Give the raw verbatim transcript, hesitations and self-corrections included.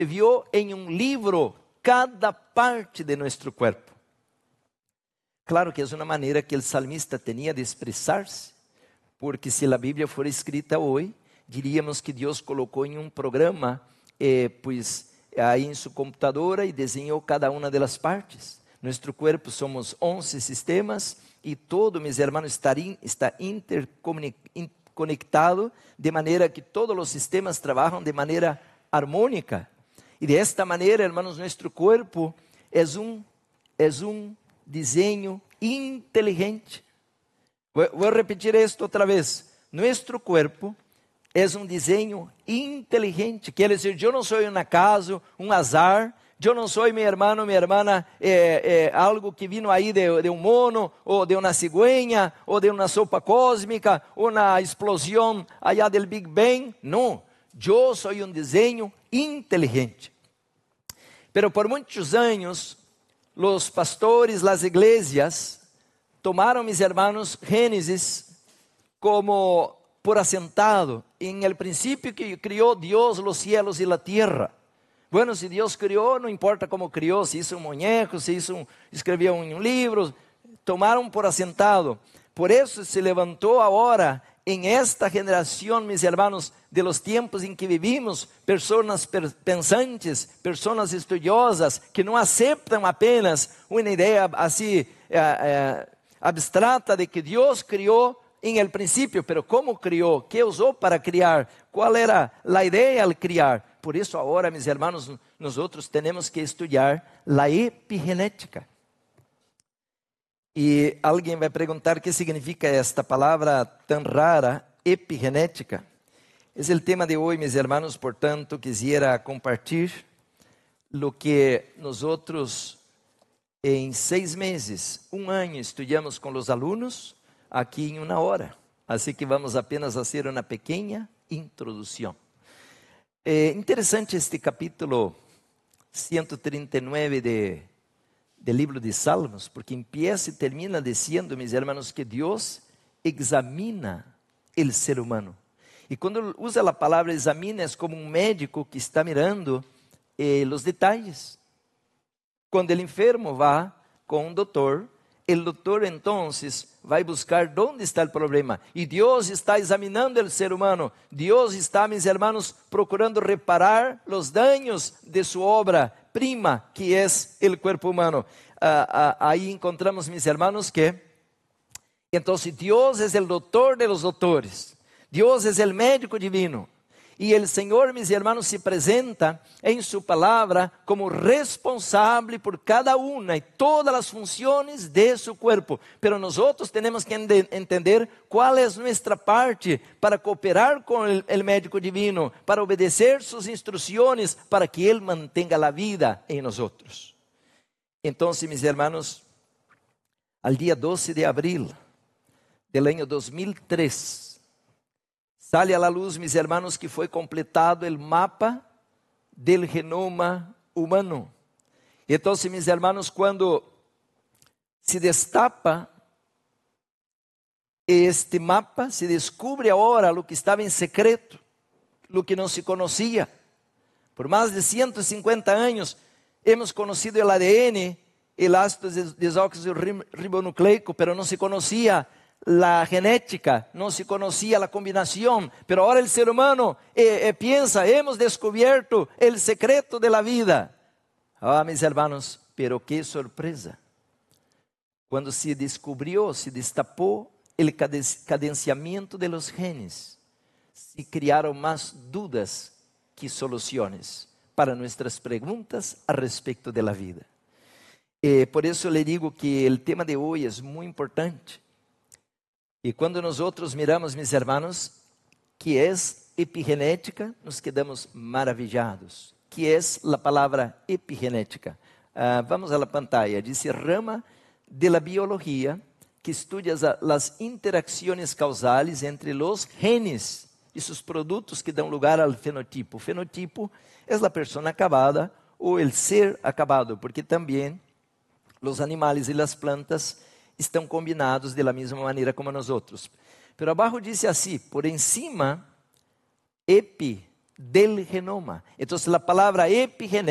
escrevió en un libro cada parte de nuestro cuerpo. Claro que es una manera que el salmista tenía de expresarse, porque si la Biblia fuera escrita hoy, diríamos que Dios colocó en un programa, eh, pues ahí en su computadora y diseñó cada una de las partes. Nuestro cuerpo somos once sistemas y todo, mis hermanos, está, in, está interconectado de manera que todos los sistemas trabajan de manera armónica. Y de esta manera, hermanos, nuestro cuerpo es un, es un diseño inteligente. Voy, voy a repetir esto otra vez. Nuestro cuerpo es un diseño inteligente. Quiere decir, yo no soy un acaso, un azar. Yo no soy, mi hermano, mi hermana, eh, eh, algo que vino ahí de, de un mono, o de una cigüeña, o de una sopa cósmica, una explosión allá del Big Bang. No, yo soy un diseño inteligente. Pero por muchos años, los pastores, las iglesias, tomaron, mis hermanos, Génesis como por asentado. En el principio que crió Dios los cielos y la tierra. Bueno, si Dios crió, no importa cómo crió, si hizo un muñeco, si hizo un, escribió un, un libro, tomaron por asentado. Por eso se levantó ahora, en esta generación, mis hermanos, de los tiempos en que vivimos, personas pensantes, personas estudiosas, que no aceptan apenas una idea así eh, eh, abstrata de que Dios crió en el principio, pero ¿cómo crió? ¿Qué usó para criar? ¿Cuál era la idea al criar? Por eso ahora, mis hermanos, nosotros tenemos que estudiar la epigenética. Y alguien vai perguntar qué significa esta palabra tan rara, epigenética. Es el tema de hoy, mis hermanos, por tanto, quisiera compartir lo que nosotros en seis meses, un año, estudiamos con los alumnos aquí en una hora. Así que vamos apenas a hacer una pequeña introducción. É interessante este capítulo ciento treinta y nueve de, del libro de Salmos, porque empieza y termina diciendo, mis hermanos, que Dios examina el ser humano. Y cuando usa la palabra examina, es como un médico que está mirando eh, los detalles. Cuando el enfermo va con un doctor, el doctor entonces vai buscar dónde está el problema. Y Dios está examinando el ser humano. Dios está, mis hermanos, procurando reparar los daños de su obra prima, que es el cuerpo humano. Ah, ah, ahí encontramos, mis hermanos, que entonces Dios es el doctor de los doctores. Dios es el médico divino. Y el Señor, mis hermanos, se presenta en su palabra como responsable por cada una y todas las funciones de su cuerpo. Pero nosotros tenemos que entender cuál es nuestra parte para cooperar con el, el médico divino, para obedecer sus instrucciones, para que Él mantenga la vida en nosotros. Entonces, mis hermanos, al día doce de abril del año dos mil tres, sale a la luz, mis hermanos, que foi completado el mapa del genoma humano. Entonces, mis hermanos, cuando se destapa este mapa, se descubre ahora lo que estaba en secreto, lo que no se conocía. Por más de ciento cincuenta años hemos conocido el A D N, el ácido desoxirribonucleico, pero no se conocía la genética, no se conocía la combinación, pero ahora el ser humano eh, eh, piensa, hemos descubierto el secreto de la vida. Ah, mis hermanos, pero qué sorpresa. Cuando se descubrió, se destapó el cadenciamiento de los genes, se crearon más dudas que soluciones para nuestras preguntas a respecto de la vida. Eh, por eso le digo que el tema de hoy es muy importante. E quando nós outros miramos, meus irmãos, que é epigenética, nos quedamos maravilhados. Que é a palavra epigenética? Uh, vamos à pantalla. Diz rama de la biologia que estudia as interações causales entre os genes e seus produtos que dão lugar ao fenotipo. O fenotipo é a pessoa acabada ou o ser acabado, porque também os animais e as plantas estão combinados de la mesma maneira como nós outros. Pero abaixo diz assim, por encima, epi del genoma. Entonces la palabra epigenética